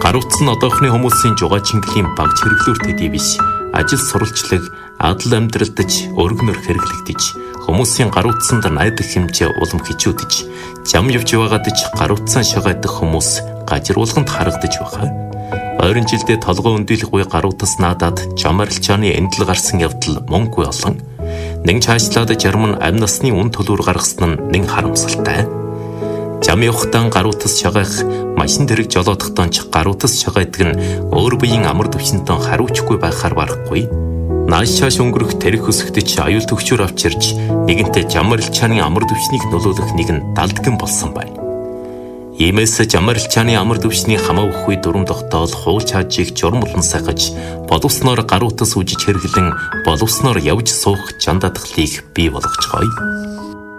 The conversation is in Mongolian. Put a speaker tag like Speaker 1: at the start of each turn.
Speaker 1: Гаруутс нь одоохны хүмүүсийн жугаа чингэлийн баг чиргэлүүр төдий биш. Ажил сурвалжлаг, адал амьдралдаж, өргөнөр хэрэглэгдэж, хүмүүсийн гаруутсанд найдах хэмжээ улам хичүүдэж, зам явж байгаадаж гаруутсан шагаадах хүмүүс гажруулганд харагдаж байгаа. Ойрын жилдээ толгой өндөлөх үе гаруутас наадаад жам арилжааны эндэл гарсан явдал мөнгө олон. Нэг чаашлаад жарм нь амь насны үн төлөөр гаргасан нь нэг харамсалтай. Жам явахтаа гаруутас шагаах, машин дэрэг жолоодохтон ч гаруутас шагаадаг нь өөр биеийн амар төвчнөд харуучгүй байхаар барахгүй. Нааш шааш өнгөрөх тэрэг өсгдөж аюул төгчөөр авчирч нэгэнтээ жам арилжааны амар төвчнийг нөлөөлөх нэгэн далдган болсон байна. Иймээс жам арилжааны амар төвчний хамаа өгөхгүй дүрм тогтоол хууль хаажийг журам болон сахиж боловсноор гаруутас үжиж хэрэглэн боловсноор явж суух жандадгалыг бий болгоцгоё.